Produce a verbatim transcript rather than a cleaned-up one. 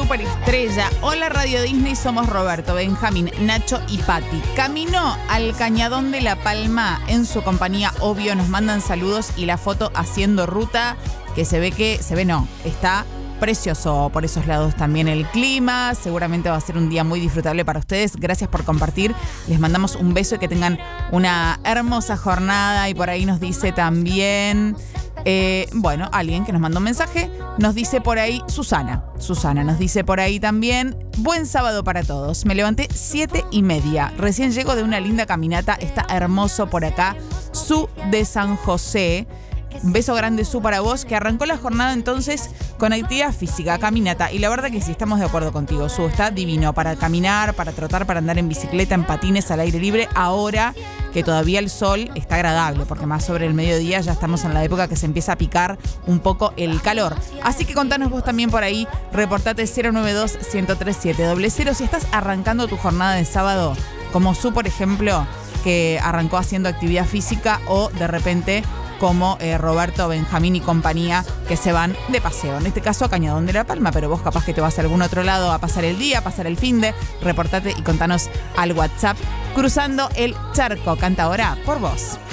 superestrella. Hola Radio Disney, somos Roberto, Benjamín, Nacho y Pati. Caminó al Cañadón de La Palma en su compañía, obvio, nos mandan saludos y la foto haciendo ruta, que se ve que, se ve no, está precioso por esos lados también el clima. Seguramente va a ser un día muy disfrutable para ustedes. Gracias por compartir. Les mandamos un beso y que tengan una hermosa jornada. Y por ahí nos dice también, eh, bueno, alguien que nos mandó un mensaje, nos dice por ahí, Susana. Susana nos dice por ahí también, buen sábado para todos. Me levanté siete y media. Recién llego de una linda caminata. Está hermoso por acá. Su de San José. Un beso grande, Su, para vos, que arrancó la jornada entonces con actividad física, caminata. Y la verdad que sí, estamos de acuerdo contigo, Su. Está divino para caminar, para trotar, para andar en bicicleta, en patines, al aire libre. Ahora que todavía el sol está agradable, porque más sobre el mediodía ya estamos en la época que se empieza a picar un poco el calor. Así que contanos vos también por ahí, reportate cero nueve dos, uno cero tres siete cero cero si estás arrancando tu jornada de sábado, como Su, por ejemplo, que arrancó haciendo actividad física, o de repente como eh, Roberto, Benjamín y compañía, que se van de paseo. En este caso a Cañadón de La Palma, pero vos capaz que te vas a algún otro lado a pasar el día, a pasar el finde. Reportate y contanos al WhatsApp. Cruzando el charco, canta ahora por vos.